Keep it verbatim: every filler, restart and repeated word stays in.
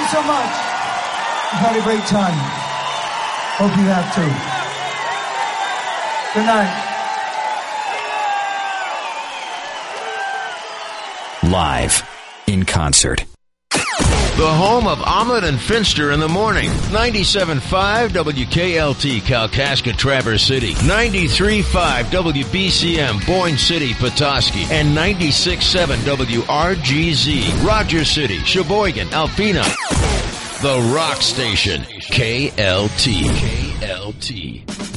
so much. I've had a great time. Hope you have too. Good night. Live in concert. The home of Omelet and Finster in the morning. ninety-seven point five W K L T, Kalkaska, Traverse City. ninety-three point five W B C M, Boyne City, Petoskey. And ninety-six point seven W R G Z, Rogers City, Sheboygan, Alpena. The Rock Station, K L T. K L T.